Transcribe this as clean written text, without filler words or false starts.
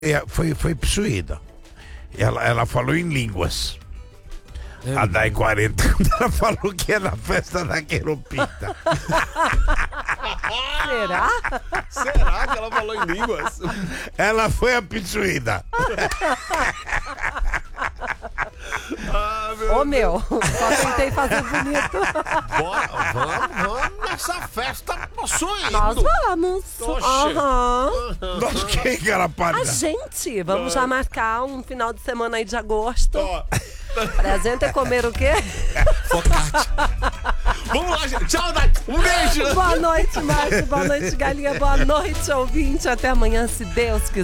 foi possuída. Ela falou em línguas. A Dai 40, quando ela falou que era na festa da Queropita. Será? Será que ela falou em línguas? Ela foi a possuída. Ô, meu, só tentei fazer bonito. Vamos nessa festa possuindo. Nós vamos. Oxe. Aham. Nossa, quem que era A pálida? gente, vamos já marcar um final de semana aí de agosto. Ó, Presente é comer o quê? focate. Vamos lá, gente. Tchau, Dai. Um beijo. Boa noite, Márcio. Boa noite, Galinha. Boa noite, ouvinte. Até amanhã, se Deus quiser.